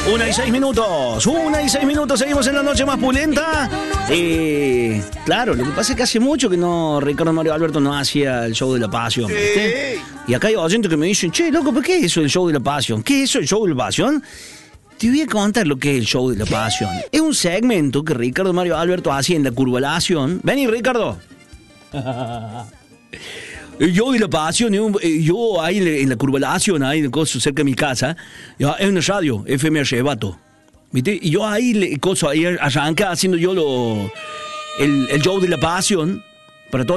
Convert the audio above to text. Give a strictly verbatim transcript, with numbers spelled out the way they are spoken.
Una y seis minutos, una y seis minutos, seguimos en la noche más pulenta. Eh, claro, lo que pasa es que hace mucho que no Ricardo Mario Alberto no hacía el show de la pasión, ¿viste? Y acá hay oyentes que me dicen, che, loco, ¿por qué es eso del show de la pasión? ¿Qué es eso del show de la pasión? Te voy a contar lo que es el show de la pasión. Es un segmento que Ricardo Mario Alberto hacía en la curvalación. Vení, Ricardo. Yo de la pasión, yo, yo ahí en la, en la curvalación, ahí en coso, cerca de mi casa, yo, es una radio, F M Arrebato, ¿viste? Y yo ahí, le, coso, ahí arranca haciendo yo lo, el, el show de la pasión para todo.